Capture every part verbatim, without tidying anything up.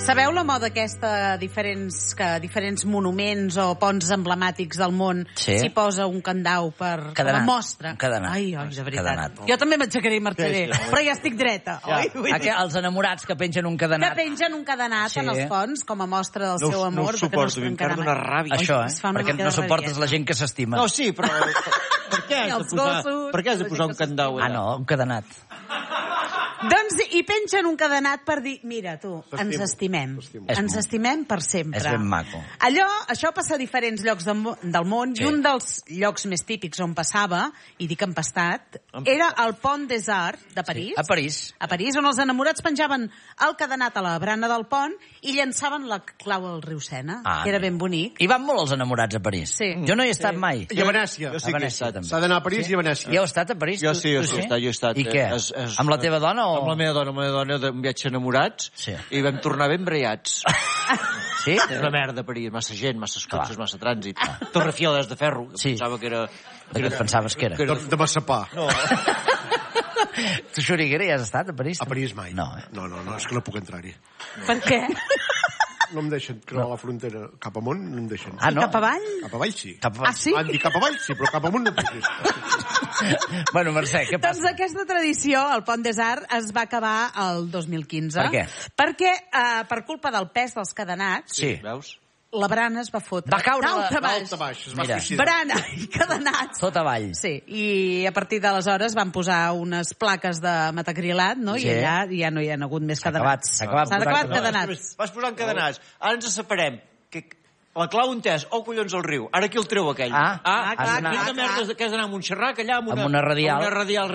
Sabeu la moda aquesta, diferents, que diferents monuments o ponts emblemàtics del món Sí. s'hi posa un candau per com a Cadenat. mostra? Un cadenat. Ai, ai, de veritat. Cadenat. Jo també m'aixecaré i marxaré, Sí, sí. però ja estic dreta, oi? Vull dir, Aqu- Els enamorats que pengen un que cadenat. pengen un cadenat Sí. en els ponts com a mostra del No, seu no amor. ho perquè suporto, es a mi em trencarà perd mai. una ràbia. Això, Oi, es fa eh? una Perquè mica no de suportes rabieta. la gent que s'estima. No, sí, però per què has de els posar, gossos, per què has de la posar gent un que candau Ah, allà? no, un cadenat. Doncs hi pengen un cadenat per dir, mira, tu, ens estimem. S'estimo. És Ens mo- estimem per sempre. És ben maco. Allò, això passa a diferents llocs del, mo- del món, Sí. i un dels llocs més típics on passava, i dic empastat, era el Pont des Arts de París. A París. A París, on els enamorats penjaven el cadenat a la brana del pont i llançaven la clau al riu Sena, Ah, que era mira. ben bonic. I van molt els enamorats a París. Sí. Jo no hi he estat mai. I a Venècia. Jo sí A que he Venècia, estat. també. S'ha d'anar a París i a Venècia. I heu estat a París? Jo Tu- sí, jo tu sí, he estat, jo he estat. I què? Es- es- Amb la teva dona o...? Amb la meva dona, amb la meva dona, d'un viatge enamorats, Sí. i vam tornar ben brellats. Sí? És una merda, París, massa gent, massa cotxes, Clar. massa trànsit. Torrefieles de ferro, que Sí. pensava que era... De què et pensaves que era? Que De, de Massapà. No, Tu, Xuriguera, hi has estat a París? A París mai. No, eh? No, no, no, és que no puc entrar-hi. Per què? No em deixen creuar la frontera cap amunt, no em deixen. Ah, no? Cap avall? Cap avall sí. Cap... Ah, sí? Han dit cap avall sí, però cap amunt no puc. Bueno, Mercè, què Doncs passa? aquesta tradició, el Pont des Arts, es va acabar el dos mil quinze. Per què? Perquè, eh, per culpa del pes dels cadenats, Sí. veus? la brana es va fotre. Va caure la- Dalt a baix. Dalt a baix, es va Mira. suïcidar. Brana i cadenats. Tot avall. Sí, i a partir d'aleshores van posar unes plaques de metacrilat, no? Sí. I allà ja no hi ha hagut més S'ha acabat, cadenats. s'ha acabat S'han posant acabat cadenats. cadenats. Vas posant cadenats. Ara ens separem. Que la clau on és? Oh, collons, al riu. Ara qui el treu, aquell? Ah, ah ah, clar, quina clar, merda clar. que has d'anar a Montserrat, allà amb una... Amb una radial. Amb una radial.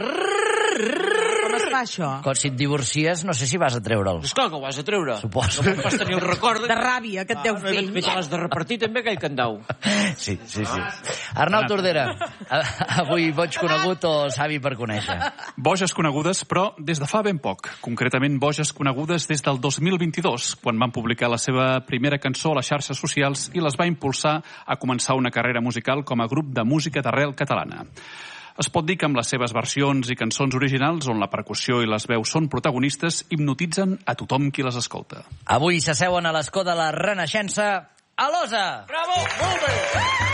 Com es fa això? Com si et divorcies, no sé si vas a treure'l. Esclar que ho has de treure. Suposo. No vas tenir el record... De ràbia que et deu Ah, fer. bé, te l'has de repartir també, aquell candau. Sí, sí, sí. Arnau Tordera, a- avui boig conegut o savi per conèixer? Boges conegudes, però des de fa ben poc. Concretament, boges conegudes des del dos mil vint-i-dos, quan van publicar la seva primera cançó a les xarxes socials i les va impulsar a començar una carrera musical com a grup de música d'arrel catalana. Es pot dir que amb les seves versions i cançons originals, on la percussió i les veus són protagonistes, hipnotitzen a tothom qui les escolta. Avui s'asseuen a l'escó de la Renaixença a l'Osa. Bravo! Molt bé!